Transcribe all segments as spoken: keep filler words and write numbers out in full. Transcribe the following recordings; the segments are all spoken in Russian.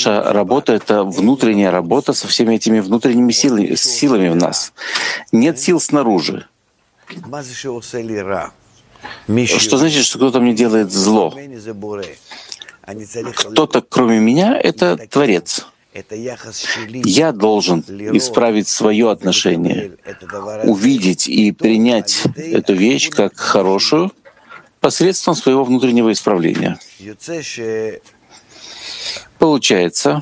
наша работа — это внутренняя работа со всеми этими внутренними силами, силами в нас. Нет сил снаружи. Что значит, что кто-то мне делает зло? Кто-то, кроме меня, — это Творец. Я должен исправить свое отношение, увидеть и принять эту вещь как хорошую посредством своего внутреннего исправления. Получается,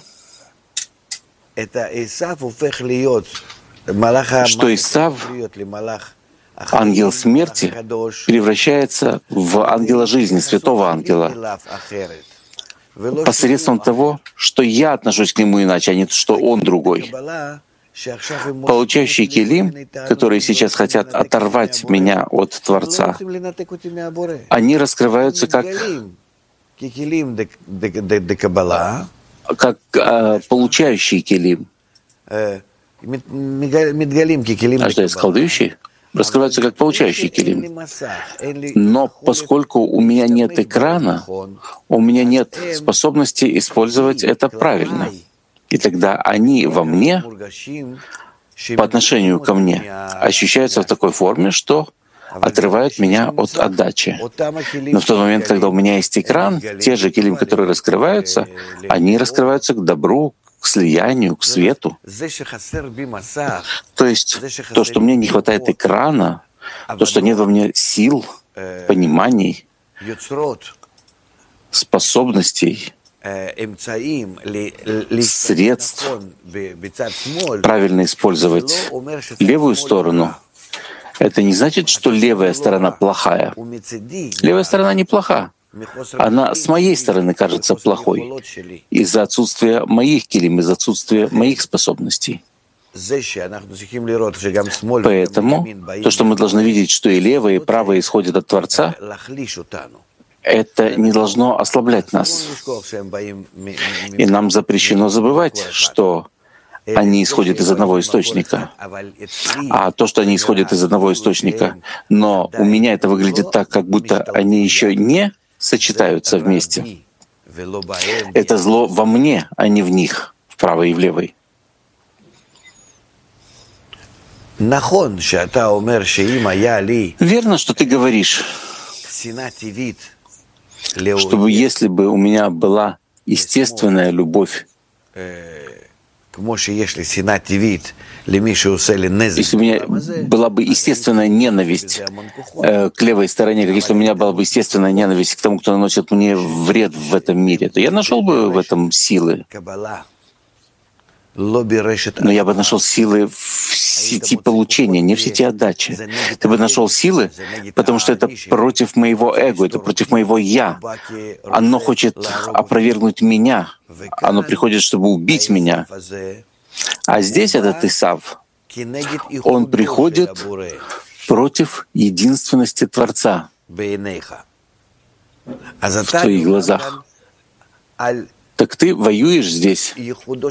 что Исав, ангел смерти, превращается в ангела жизни, святого ангела, посредством того, что я отношусь к нему иначе, а не что он другой. Получающие келим, которые сейчас хотят оторвать меня от Творца, они раскрываются как, как э, получающие келим. А что, я сказал, дающие? Раскрываются как получающий келим. Но поскольку у меня нет экрана, у меня нет способности использовать это правильно. И тогда они во мне, по отношению ко мне, ощущаются в такой форме, что отрывают меня от отдачи. Но в тот момент, когда у меня есть экран, те же келим, которые раскрываются, они раскрываются к добру, к слиянию, к свету. То есть то, что мне не хватает экрана, то, что нет во мне сил, пониманий, способностей, средств правильно использовать левую сторону, это не значит, что левая сторона плохая. Левая сторона неплоха. Она с моей стороны кажется плохой из-за отсутствия моих келим, из-за отсутствия моих способностей. Поэтому то, что мы должны видеть, что и левое, и правое исходит от Творца, это не должно ослаблять нас. И нам запрещено забывать, что они исходят из одного источника. А то, что они исходят из одного источника, но у меня это выглядит так, как будто они еще не сочетаются вместе. Это зло во мне, а не в них, в правой и в левой. Верно, что ты говоришь, чтобы если бы у меня была естественная любовь, если у меня была бы естественная ненависть э, к левой стороне, как если у меня была бы естественная ненависть к тому, кто наносит мне вред в этом мире, то я нашел бы в этом силы. Но я бы нашел силы в сети получения, не в сети отдачи. Ты бы нашел силы, потому что это против моего эго, это против моего «я». Оно хочет опровергнуть меня, оно приходит, чтобы убить меня. А здесь этот Исав, он приходит против единственности Творца в твоих глазах. Так ты воюешь здесь с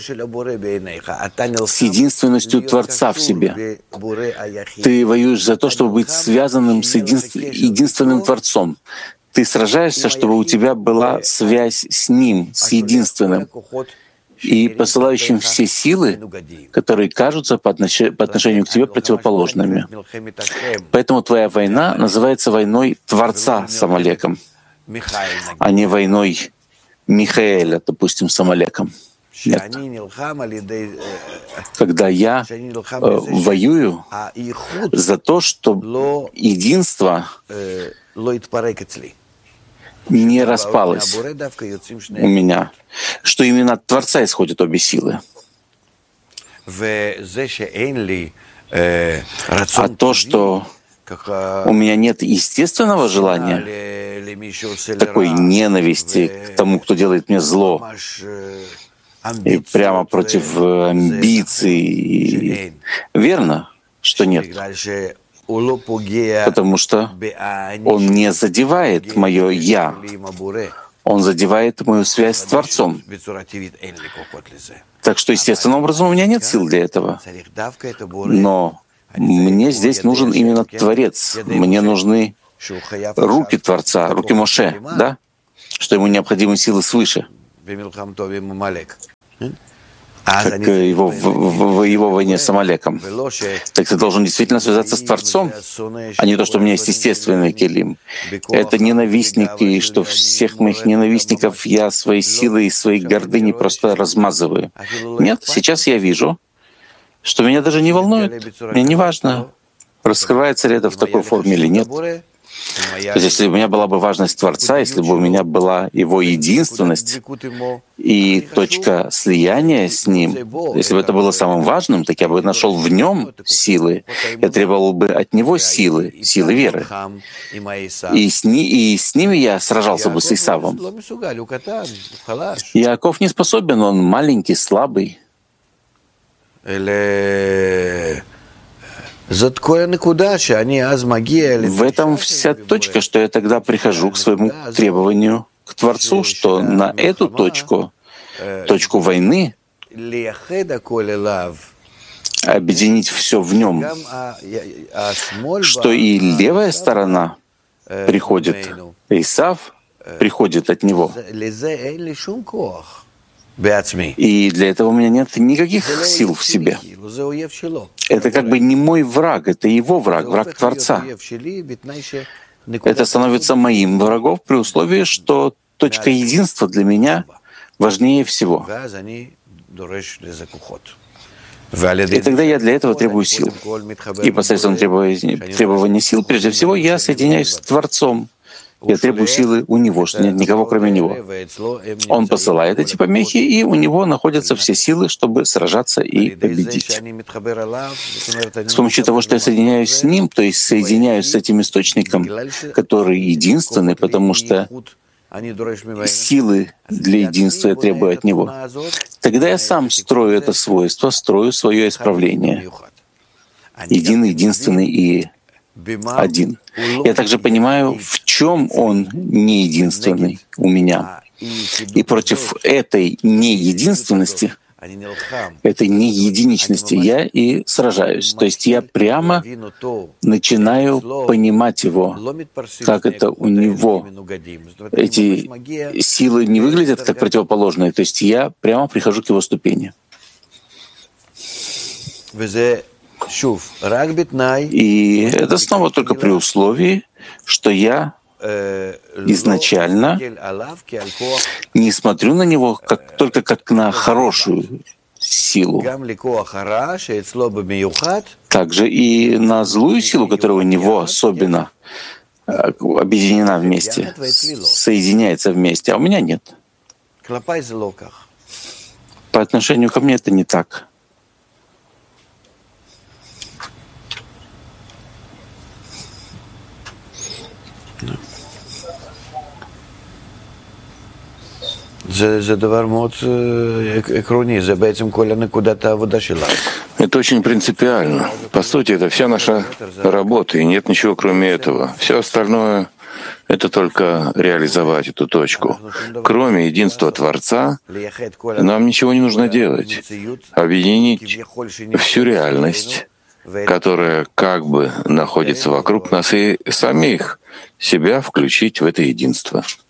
единственностью Творца в себе. Ты воюешь за то, чтобы быть связанным с единств... единственным Творцом. Ты сражаешься, чтобы у тебя была связь с Ним, с единственным, и посылающим все силы, которые кажутся по отношению к тебе противоположными. Поэтому твоя война называется войной Творца с Амалеком, а не войной Михаэля, допустим, с Амалеком. Нет. Когда я э, воюю за то, чтобы единство не распалось у меня, что именно от Творца исходят обе силы. А то, что у меня нет естественного желания, такой ненависти к тому, кто делает мне зло, и прямо против амбиций. Верно, что нет. Потому что он не задевает мое «я», он задевает мою связь с Творцом. Так что, естественным образом, у меня нет сил для этого. Но мне здесь нужен именно Творец. Мне нужны руки Творца, руки Моше, да? Что ему необходимы силы свыше. как его воевание с Амалеком. Так ты должен действительно связаться с Творцом, а не то, что у меня есть естественный келим. Это ненавистник, и что всех моих ненавистников я своей силой и своей гордыней просто размазываю. Нет, сейчас я вижу, что меня даже не волнует. Мне не важно, раскрывается ли это в такой форме или нет. То есть если у меня была бы важность Творца, если бы у меня была Его единственность и точка слияния с Ним, если бы это было самым важным, так я бы нашел в Нем силы, я требовал бы от Него силы, силы веры. И с, ни, и с ними я сражался бы с Исавом. Иаков не способен, он маленький, слабый. В этом вся точка, что я тогда прихожу к своему требованию к Творцу, что на эту точку, точку войны, объединить все в нем, что и левая сторона приходит, Исав приходит от него. И для этого у меня нет никаких сил в себе. Это как бы не мой враг, это его враг, враг Творца. Это становится моим врагом при условии, что точка единства для меня важнее всего. И тогда я для этого требую сил. И посредством требования, требования сил, прежде всего, я соединяюсь с Творцом. Я требую силы у Него, что нет никого, кроме Него. Он посылает эти помехи, и у Него находятся все силы, чтобы сражаться и победить. С помощью того, что я соединяюсь с Ним, то есть соединяюсь с этим источником, который единственный, потому что силы для единства я требую от Него, тогда я сам строю это свойство, строю свое исправление. Единый, единственный и один. Я также понимаю, в чем он не единственный у меня. И против этой неединственности, этой неединичности я и сражаюсь. То есть я прямо начинаю понимать его, как это у него. Эти силы не выглядят как противоположные. То есть я прямо прихожу к его ступени. И это снова только при условии, что я изначально не смотрю на него как, только как на хорошую силу, также и на злую силу, которая у него особенно объединена вместе, соединяется вместе, а у меня нет. По отношению ко мне это не так. Это очень принципиально. По сути, это вся наша работа, и нет ничего кроме этого. Все остальное — это только реализовать эту точку. Кроме единства Творца, нам ничего не нужно делать. Объединить всю реальность, которая как бы находится вокруг нас, и самих себя включить в это единство.